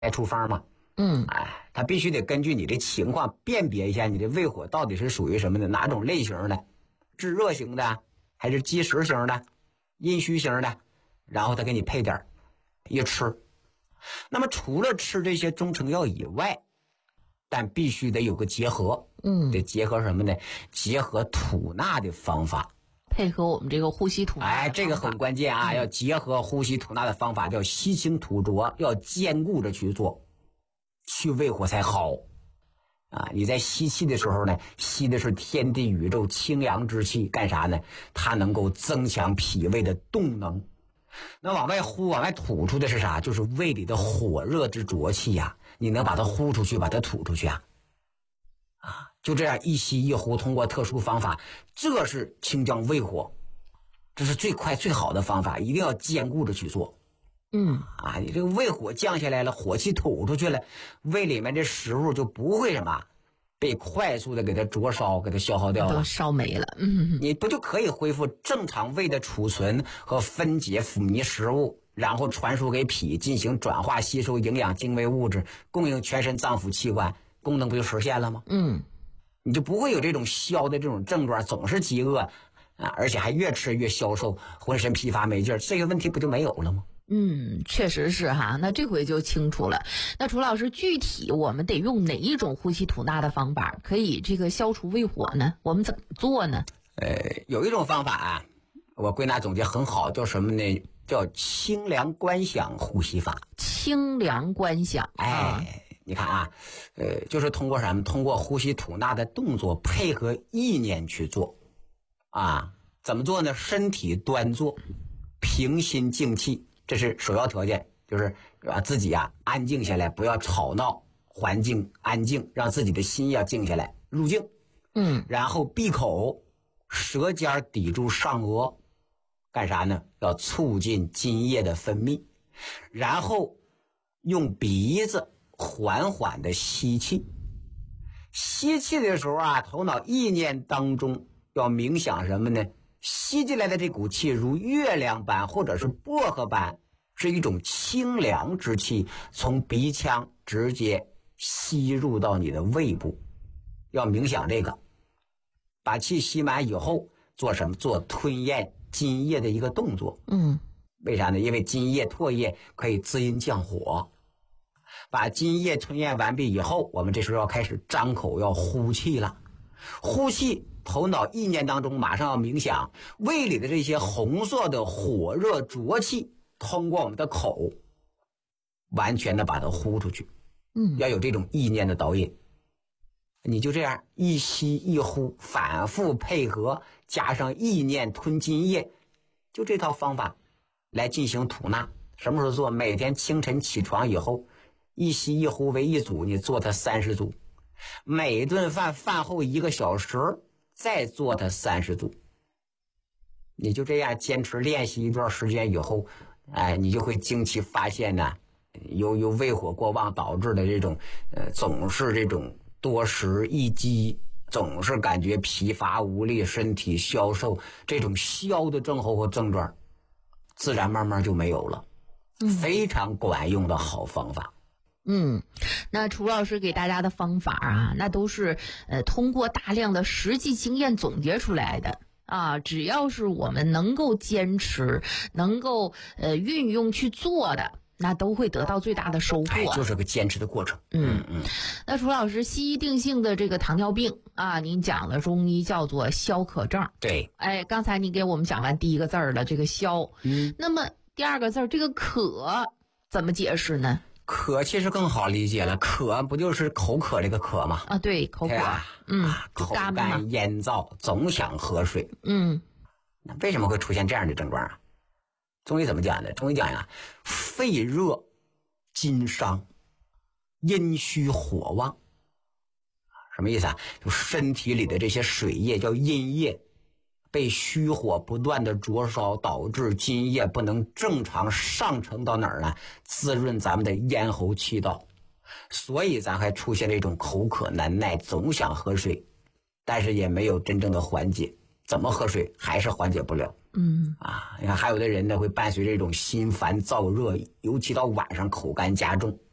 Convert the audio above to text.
处方嘛。它必须得根据你的情况辨别一下你的胃火到底是属于什么的，哪种类型的，炙热型的还是积食型的，阴虚型的，然后他给你配点一吃。那么除了吃这些中成药以外，但必须得有个结合，得结合什么呢？结合吐纳的方法， 配合我们这个呼吸吐纳。 这个很关键啊，要结合呼吸吐纳的方法，叫吸清吐浊，要兼顾着去做，去胃火才好啊。你在吸气的时候呢，吸的是天地宇宙清阳之气，干啥呢？它能够增强脾胃的动能。那往外呼往外吐出的是啥？就是胃里的火热之浊气呀，你能把它呼出去，把它吐出去啊，就这样一吸一呼，通过特殊方法，这是清降胃火，这是最快最好的方法，一定要兼顾着去做。你这个胃火降下来了，火气吐出去了，胃里面这食物就不会什么被快速的给它灼烧，给它消耗掉了， 都烧没了。 你不就可以恢复正常胃的储存和分解腐糜食物，然后传输给脾进行转化吸收营养精微物质，供应全身脏腑器官，功能不就实现了吗？你就不会有这种消的这种症状，总是饥饿而且还越吃越消瘦，浑身疲乏没劲儿，这个问题不就没有了吗？ 确实是哈，那这回就清楚了。那楚老师，具体我们得用哪一种呼吸吐纳的方法可以这个消除胃火呢？我们怎么做呢？ 有一种方法啊，我归纳总结很好，叫什么呢？叫清凉观想呼吸法。 清凉观想， 你看啊，就是通过什么？通过呼吸吐纳的动作配合意念去做啊。怎么做呢？身体端坐，平心静气，这是首要条件，就是自己安静下来，不要吵闹，环境安静，让自己的心要静下来，入静。然后闭口，舌尖抵住上颚，干啥呢？要促进津液的分泌，然后用鼻子缓缓的吸气。吸气的时候头脑意念当中要冥想什么呢？吸进来的这股气如月亮般或者是薄荷般，是一种清凉之气，从鼻腔直接吸入到你的胃部。要冥想这个，把气吸满以后做什么？做吞咽津液的一个动作。为啥呢？因为津液唾液可以滋阴降火。把津液吞咽完毕以后，我们这时候要开始张口，要呼气了。呼气，头脑意念当中马上要冥想，胃里的这些红色的火热浊气通过我们的口完全的把它呼出去。要有这种意念的导引。你就这样一吸一呼，反复配合，加上意念吞津液，就这套方法来进行吐纳。什么时候做？每天清晨起床以后，一吸一呼为一组，你做它30组。每顿饭饭后1个小时再做它30组。你就这样坚持练习一段时间以后，你就会惊奇发现呢，由胃火过旺导致的这种总是这种多食易饥，总是感觉疲乏无力，身体消瘦，这种消的症候和症状自然慢慢就没有了。非常管用的好方法。 那楚老师给大家的方法那都是通过大量的实际经验总结出来的只要是我们能够坚持，能够运用去做的，那都会得到最大的收获。 就是个坚持的过程。 那楚老师，西医定性的这个糖尿病您讲的中医叫做消渴症。 对。 刚才你给我们讲完第一个字了，这个消。那么第二个字这个渴怎么解释呢？ 渴其实更好理解了，渴不就是口渴这个渴吗？ 对，口渴。 口干咽燥，总想喝水。那为什么会出现这样的症状中医怎么讲的？中医讲肺热津伤，阴虚火旺。什么意思就身体里的这些水液叫阴液，被虚火不断的灼烧，导致津液不能正常上升到哪儿呢？滋润咱们的咽喉气道，所以咱还出现这种口渴难耐，总想喝水，但是也没有真正的缓解。怎么喝水还是缓解不了。你看还有的人呢会伴随这种心烦燥热，尤其到晚上口干加重。